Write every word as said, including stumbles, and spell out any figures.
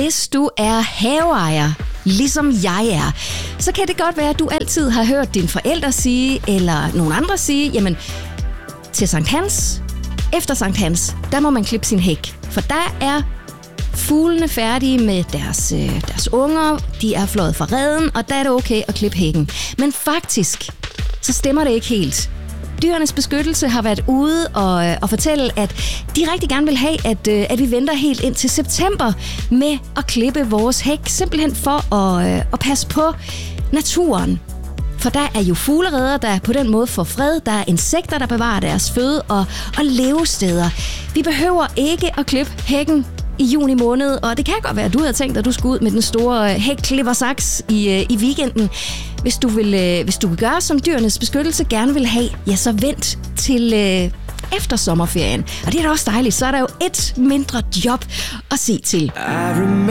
Hvis du er haveejer, ligesom jeg er, så kan det godt være, at du altid har hørt dine forældre sige, eller nogen andre sige, jamen, til Sankt Hans, efter Sankt Hans, der må man klippe sin hæk. For der er fuglene færdige med deres, øh, deres unger, de er fløjet fra reden, og der er det okay at klippe hækken. Men faktisk, så stemmer det ikke helt. Dyrenes Beskyttelse har været ude og, og fortælle, at de rigtig gerne vil have, at, at vi venter helt ind til september med at klippe vores hæk, simpelthen for at, at passe på naturen. For der er jo fuglereder, der på den måde får fred. Der er insekter, der bevarer deres føde og, og levesteder. Vi behøver ikke at klippe hækken i juni måned, og det kan godt være, at du havde tænkt, at du skulle ud med den store hækklippersaks i, i weekenden. Hvis du, vil, hvis du vil gøre, som Dyrenes Beskyttelse gerne vil have, ja, så vent til øh, efter sommerferien. Og det er da også dejligt, så er der jo et mindre job at se til.